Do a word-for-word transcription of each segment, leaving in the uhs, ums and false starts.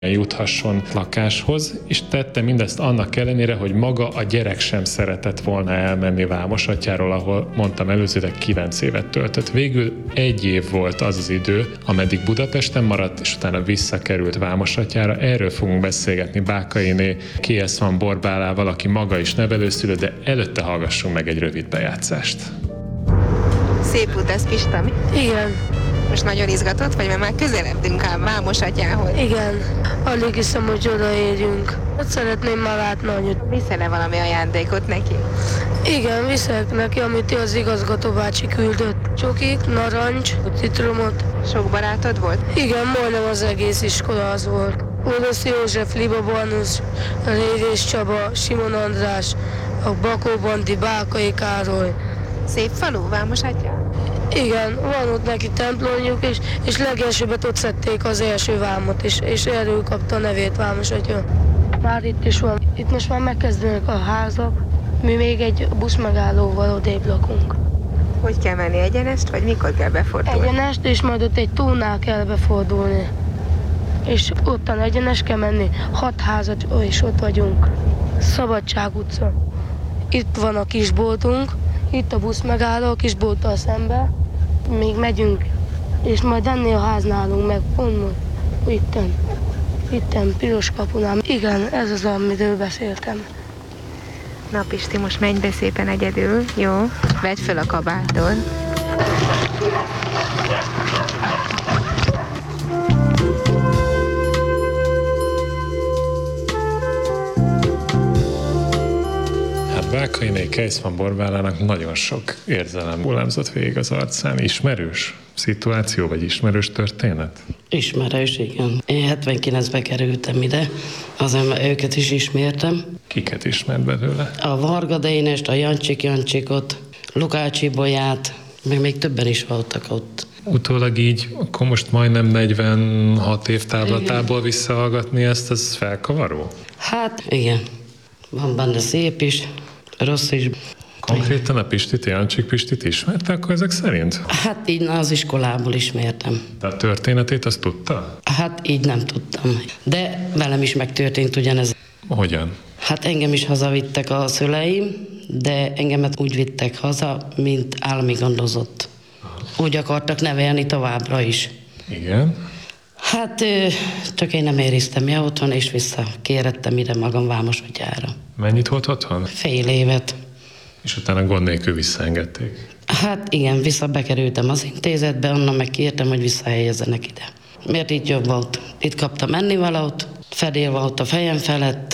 juthasson lakáshoz, és tette mindezt annak ellenére, hogy maga a gyerek sem szeretett volna elmenni Vámosatyáról, ahol mondtam előzőleg kilenc évet töltött. Végül egy év volt az az idő, ameddig Budapesten maradt, és utána visszakerült Vámosatyára. Erről fogunk beszélgetni Bákainé Kieszman Borbálával, aki maga is nevelőszülő, de előtte hallgassunk meg egy rövid bejátszást. Szép út ez, Pista. Igen. Most nagyon izgatott vagy, mert már közeledünk a Vámosatyához. Igen. Alig hiszem, hogy odaérjünk. Ott szeretném már látni anyut. Viszel-e valami ajándékot neki? Igen, viszek neki, amit az igazgató bácsi küldött. Csokik, narancs, citromot. Sok barátod volt? Igen, majdnem az egész iskola az volt. Orosz József, Liba Barnusz, Révés Csaba, Simon András, a Bakó Bandi, Bákai Károly. Szép falu, Vámosatya? Igen, van ott neki templomjuk, és, és legelsőbbet ott szedték az első vámot, és, és erről kapta a nevét Vámosatya. Már itt is van. Itt most már megkezdődnek a házak, mi még egy buszmegállóval odébb lakunk. Hogy kell menni, egyenest, vagy mikor kell befordulni? Egyenest, és majd ott egy tónál kell befordulni. És ottan egyenes kell menni, hat házat, és ott vagyunk. Szabadság utca. Itt van a kisboltunk, itt a busz megálló a kisbolttal szembe. Még megyünk, és majd ennél a háznál állunk meg, pont itten, itten, piros kapunál. Igen, ez az, amiről beszéltem. Na Pisti, most menj be szépen egyedül, jó? Vedd fel a kabátod. Bákainé Kieszman Borbálának nagyon sok érzelem hullámzott végig az arcán. Ismerős szituáció, vagy ismerős történet? Ismerős, igen. Én hetvenkilencben kerültem ide, azért őket is ismertem. Kiket ismert belőle? A Varga Dénest, a Jancsik Jancsikot, Lukácsi Bolyát, meg még többen is voltak ott. Utólag így, akkor most majdnem negyvenhat év távlatából visszahallgatni ezt, az felkavaró? Hát igen, van benne szép is, rossz is. Konkrétan a Pistit, Jancsik Pistit ismerte akkor ezek szerint? Hát így az iskolából ismertem. De a történetét azt tudta? Hát így nem tudtam. De velem is megtörtént ugyanez. Hogyan? Hát engem is hazavittek a szüleim, de engemet úgy vittek haza, mint állami gondozott. Úgy akartak nevelni továbbra is. Igen. Hát csak én nem ériztem el otthon, és visszakérettem ide magam Vámosatyára. Mennyit volt otthon? Fél évet. És utána gond nélkül visszaengedték? Hát igen, vissza bekerültem az intézetbe, onnan meg kértem, hogy visszahelyezzenek ide. Mert itt jobb volt. Itt kaptam ennivalót, fedél volt a fejem felett.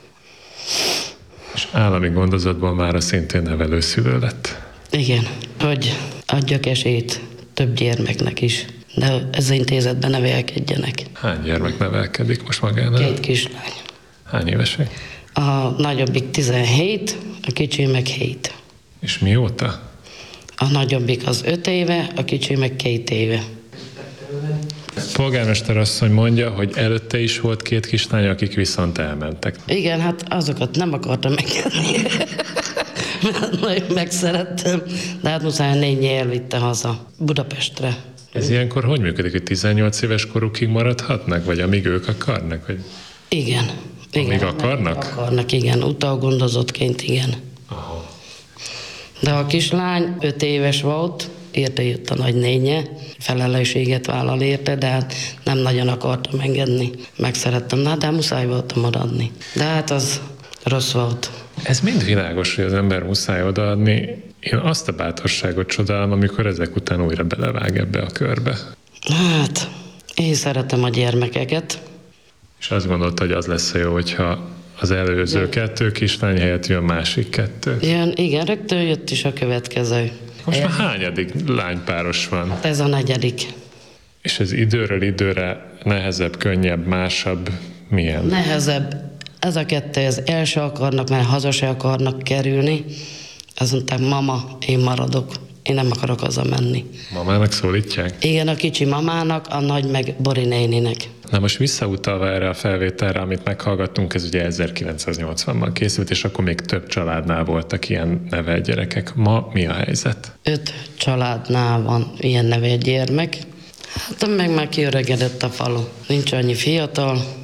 És állami gondozatból mára szintén nevelőszülő lett? Igen, hogy adjak esélyt több gyermeknek is, de ez az intézetben nevelkedjenek. Hány gyermek nevelkedik most magánál? Két kislány. Hány évesek? A nagyobbik tizenhét, a kicsi meg hét. És mióta? A nagyobbik az öt éve, a kicsi meg két éve. Polgármester asszony mondja, hogy előtte is volt két kislány, akik viszont elmentek. Igen, hát azokat nem akartam megkenni. Nagyon megszerettem, de hát muszáj négy elvitte haza Budapestre. Ez ilyenkor hogy működik, hogy tizennyolc éves korukig maradhatnak, vagy amíg ők akarnak? Vagy... Igen. igen. Amíg akarnak? Akarnak, igen. Utalgondozottként, igen. Aha. De a kislány öt éves volt, érte jött a nagynénye, felelősséget vállal érte, de hát nem nagyon akartam engedni. Megszerettem, na, de muszáj voltam maradni. De hát az rossz volt. Ez mind világos, hogy az ember muszáj odaadni. Én azt a bátorságot csodálom, amikor ezek után újra belevág ebbe a körbe. Hát, én szeretem a gyermekeket. És azt gondolta, hogy az lesz a jó, hogyha az előző igen. kettő kislány helyett jön másik kettő. Jön, igen, rögtön jött is a következő. Most már hányadik lánypáros van? Ez a negyedik. És ez időről időre nehezebb, könnyebb, másabb, milyen? Nehezebb. Ez a kettő, az első akarnak, mert haza se akarnak kerülni. Azt mondták, mama, én maradok. Én nem akarok haza menni. Mamának szólítják? Igen, a kicsi mamának, a nagy meg Bori néninek. Na most visszautalva erre a felvételre, amit meghallgattunk, ez ugye ezerkilencszáznyolcvanban készült, és akkor még több családnál voltak ilyen nevelt gyerekek. Ma mi a helyzet? Öt családnál van ilyen nevelt gyermek. Hát meg már kiöregedett a falu. Nincs annyi fiatal.